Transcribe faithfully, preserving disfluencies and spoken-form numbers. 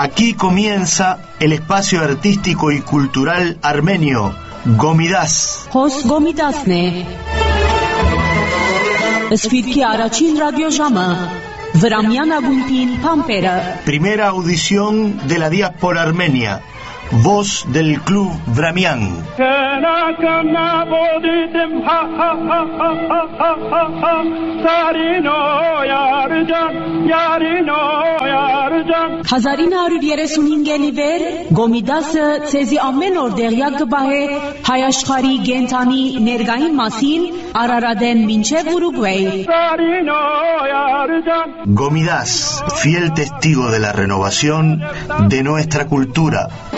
Aquí comienza el espacio artístico y cultural armenio, Gomidas. Hos Gomidasne. Sfidki Arachin Radio Jama. Vramiana Guntin Pampera. Primera audición de la diáspora armenia. Voz del Club Vramian. հազար ինը հարյուր երեսունհինգ-ի վեր Գոմիդասը ցեզի ամեն օր դեղյակ կբահե հայ աշխարհի գենթանի ներգային մասին Արարատեն մինչև Ուրուգվայ. Gomidas, fiel testigo de la renovación de nuestra cultura.